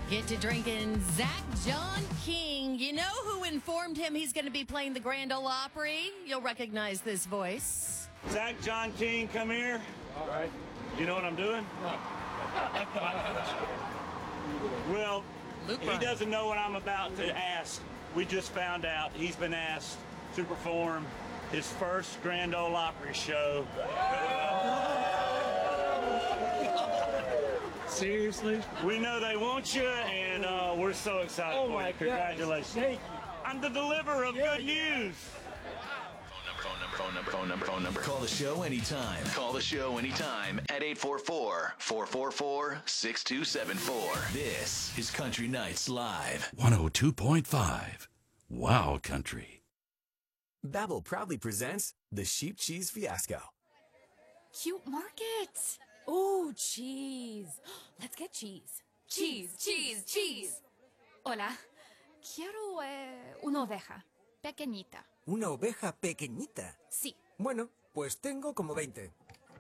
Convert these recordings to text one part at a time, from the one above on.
Get to drinking Zach John King. You know who informed him he's going to be playing the Grand Ole Opry? You'll recognize this voice. Zach John King, come here. All right. You know what I'm doing? Well, he doesn't know what I'm about to ask. We just found out he's been asked to perform his first Grand Ole Opry show. Seriously? We know they want you, and we're so excited for you. Congratulations. Thank you. I'm the deliverer of good news. Phone number. Call the show anytime. Call the show anytime at 844-444-6274. This is Country Nights Live. 102.5. Wow, country. Babbel proudly presents the Sheep Cheese Fiasco. Cute market. Ooh, cheese. Let's get cheese. Cheese. Hola. Quiero una oveja. Pequeñita. ¿Una oveja pequeñita? Sí. Bueno, pues tengo como 20.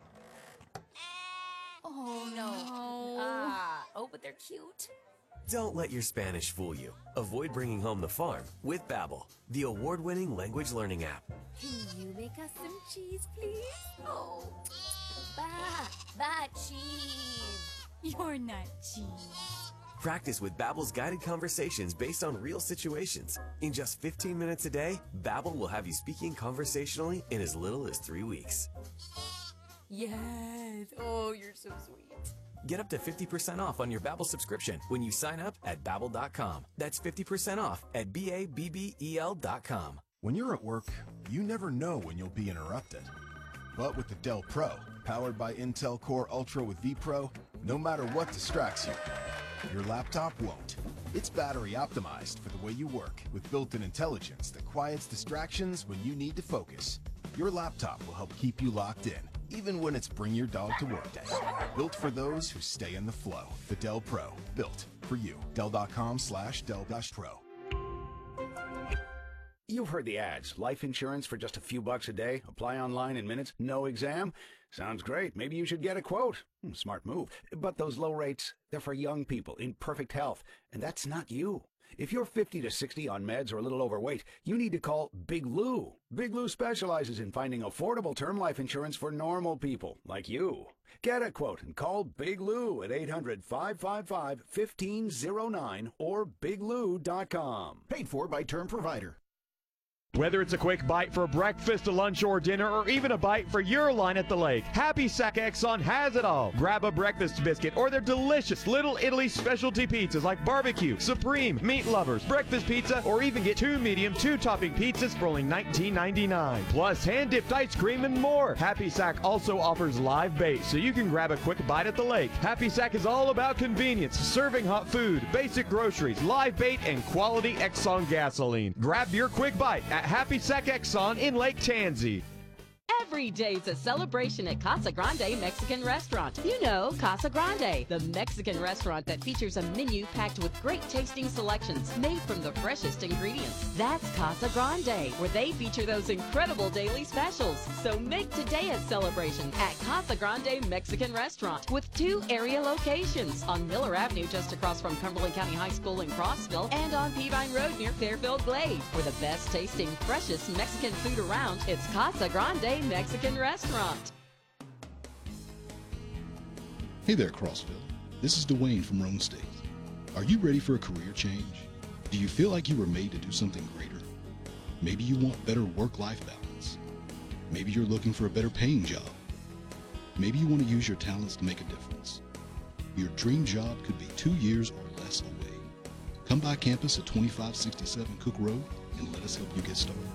Oh, no. Oh, but they're cute. Don't let your Spanish fool you. Avoid bringing home the farm with Babbel, the award-winning language learning app. Can you make us some cheese, please? Oh, ba cheese. You're not cheese. Practice with Babbel's guided conversations based on real situations. In just 15 minutes a day, Babbel will have you speaking conversationally in as little as 3 weeks. Yes. Oh, you're so sweet. Get up to 50% off on your Babbel subscription when you sign up at Babbel.com. That's 50% off at BABBEL.com. When you're at work, you never know when you'll be interrupted. But with the Dell Pro, powered by Intel Core Ultra with vPro, no matter what distracts you, your laptop won't. It's battery optimized for the way you work with built-in intelligence that quiets distractions when you need to focus. Your laptop will help keep you locked in, even when it's bring your dog to work day. Built for those who stay in the flow. The Dell Pro, built for you. Dell.com/Dell-Pro. You've heard the ads. Life insurance for just a few bucks a day. Apply online in minutes. No exam. Sounds great. Maybe you should get a quote. Smart move. But those low rates, they're for young people in perfect health. And that's not you. If you're 50 to 60 on meds or a little overweight, you need to call Big Lou. Big Lou specializes in finding affordable term life insurance for normal people like you. Get a quote and call Big Lou at 800-555-1509 or biglou.com. Paid for by Term Provider. Whether it's a quick bite for breakfast, lunch, or dinner, or even a bite for your line at the lake, Happy Sack Exxon has it all. Grab a breakfast biscuit or their delicious Little Italy specialty pizzas like barbecue, supreme, meat lovers, breakfast pizza, or even get 2 medium, 2-topping pizzas for only $19.99. Plus hand-dipped ice cream and more. Happy Sack also offers live bait, so you can grab a quick bite at the lake. Happy Sack is all about convenience, serving hot food, basic groceries, live bait, and quality Exxon gasoline. Grab your quick bite at Happy Sack Exxon in Lake Tansy. Every day's a celebration at Casa Grande Mexican Restaurant. You know Casa Grande, the Mexican restaurant that features a menu packed with great tasting selections made from the freshest ingredients. That's Casa Grande, where they feature those incredible daily specials. So make today a celebration at Casa Grande Mexican Restaurant with 2 area locations on Miller Avenue just across from Cumberland County High School in Crossville and on Peavine Road near Fairfield Glade. For the best tasting, freshest Mexican food around, it's Casa Grande Mexican Restaurant. Hey there, Crossville. This is Dwayne from Rome State. Are you ready for a career change? Do you feel like you were made to do something greater? Maybe you want better work-life balance. Maybe you're looking for a better paying job. Maybe you want to use your talents to make a difference. Your dream job could be 2 years or less away. Come by campus at 2567 Cook Road and let us help you get started.